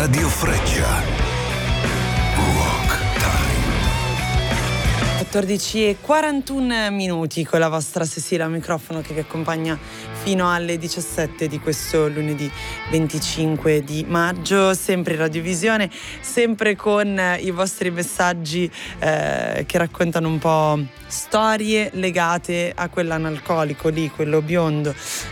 Radio Freccia. Rock Time. 14:41 con la vostra Cecilia al microfono che vi accompagna fino alle 17 di questo lunedì 25 di maggio, sempre in radiovisione, sempre con i vostri messaggi che raccontano un po' storie legate a quell'analcolico lì, quello biondo